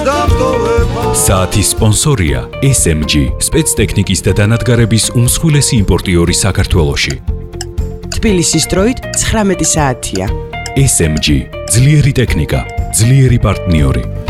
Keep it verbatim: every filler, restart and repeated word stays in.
დამტოვება. საათის სპონსორია ეს ემ ჯი, სპეცტექნიკის და დანადგარების უმსხვილესი იმპორტიორი საქართველოში. თბილისის დროით ცხრამეტი საათია. ეს ემ ჯი, ძლიერი ტექნიკა, ძლიერი პარტნიორი.